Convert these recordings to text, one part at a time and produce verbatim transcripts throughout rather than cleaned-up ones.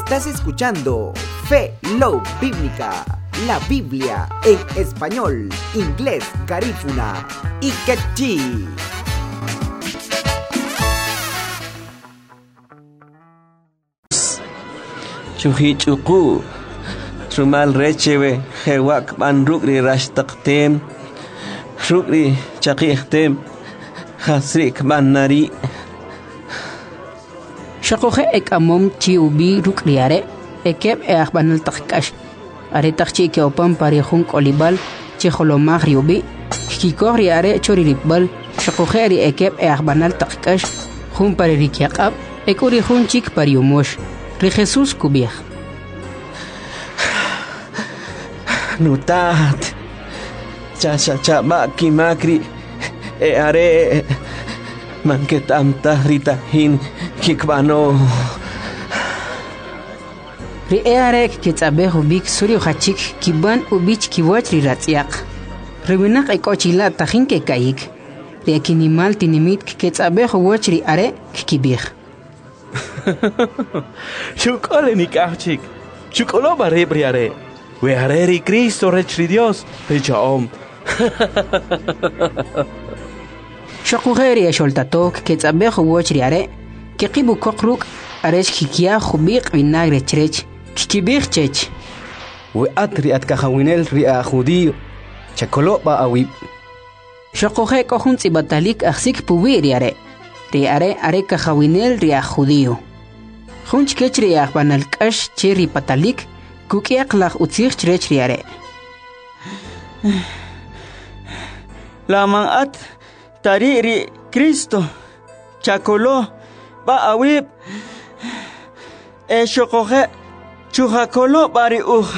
Estás escuchando Fe Love Bíblica, la Biblia en español, inglés, garífuna y quechí. Chuhichuku Rumal rechewe Hewak ban rukri rashtaqtem Rukri chaqiqtem Hasrik ban nari Shakohe ek amom chi ubi rukriare ekeb e akhbanal taqkash are taqchi ke opam parihun kolibal chi kholomag riubi kikori are choriribal shakohe ri ekeb e akhbanal taqkash hun paririkyaqab ekuri hun chik pariumosh ri Jesus kubih Nutat cha cha cha maki makri e are manketam tahrita hin kikbano ri e are kitsabe hubik suri khachik kiban ubich kiwach ri ratsiaq riwinak ekochila tahin ke kayik ri akinimal tinimit kitsabe huwach ri are kibih Chukole nikachik chukolo bare briare we areri Cristo rechri Dios pechaom Shakuheri esholtatok ketsabe huwach ri are kiqibu kokruk aresh kikia khubiq vinagre chrech kikibih chech we atri at kahawinel ri a judío chakolo ba awib Shakuhe kohun tsibatalik aksik puwi ri are ri are are kahawinel ri a judío Khunch kechri akhbanal kash cheri patalik kukiaq laq utsig chrech ri are Lamang at tariri Cristo chakolo ba awib e shokohe chuhakolo bari uh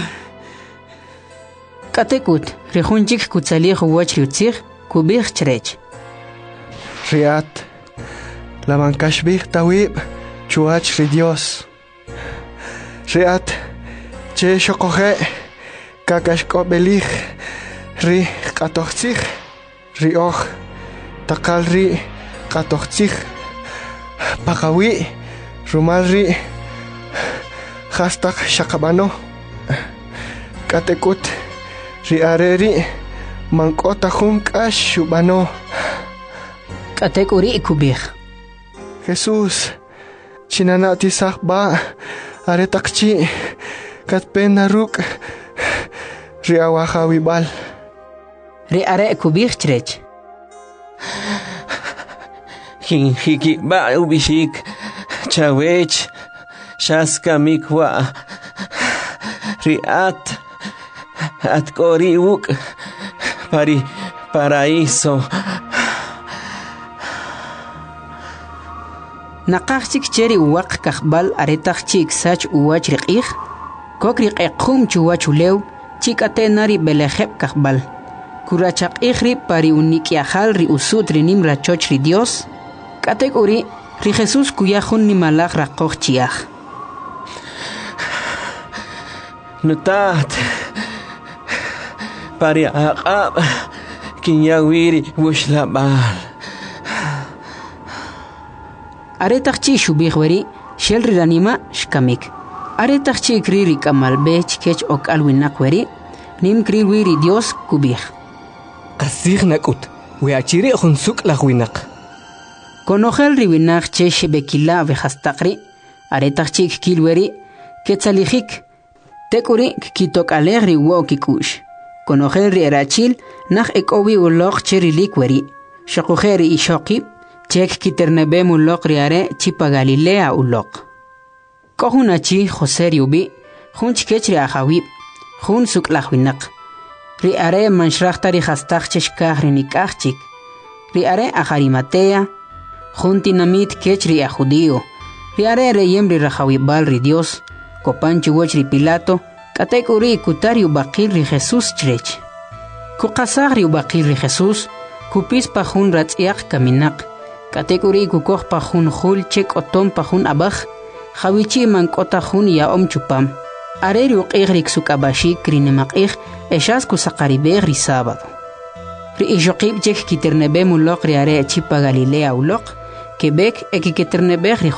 Katekut rihunchik kutsali huwach ri utsig kubih chrech Riat Lamang kashbih tawib chuach ri Dios Riat che shokohe kakashko belich ri qatochtzig ri och takal ri qatochtzig pakawi rumal ri hashtag shakabano katekut ri areri mankota junkash shubano Katekuri kubih Jesús chinanati sakba are takchi katpena ruk ri awahawibal ri are kubih chrech Hin hiki ba ubishik chawech shaska mikwa riat at kori uk pari paraíso Naqaqchik cheri waq kakhbal aretaqchik sach uwach riqih kokri qequm chuwach ulew chikate nari belejeb kakhbal kurachaq ihri pari unikiahal ri usut rinim rachoch ri Dios katek uri ri Jesus kuyahun ni malak raqoq chiah Nutat pari aqab kinyawiri wushlabal Aretaqchi shubih wari shel ri ranima shkamik Aretaqchi kriri kamal bech kech ok alwinak wari nim kri wiri Dios kubih qasig nakut we achiri khunsuk lagwinak Konojel ri winak che shebekila ve hastaqri Aretaqchi kilweri ketsalijik tekuri kitok alegri wo kikush Konojel ri erachil nach ekowi ulok cheri likweri shaqujeri ishoqib Chek kiternebe mulok riare chipa Galilea ulok. Kohunachi Jose riubi, hun chikechri ahawib, hun suklahwinak. Riare manshrachta rihastach cheshkah rinikachik. Riare aharimatea, hun tinamit kechri ajudio. Riare reyem rirahawibal ri Dios, kopanchu woch ri Pilato, katekuri kutari ubakil ri Jesus chrech. Kukasag ri ubakil ri Jesus, kupis pa hun ratsiak kaminak. Katekuri kukoh pa hun hul chek otom pa hun abach, hawichi mankota hun ya om chupam. Areri uqigrik sukabashi krinemakig, eshas kusakaribeg ri sábado. Ri ijoqib chek kiternebe mulok ri are chipa Galilea ulok, Quebec ekiketernebeg ri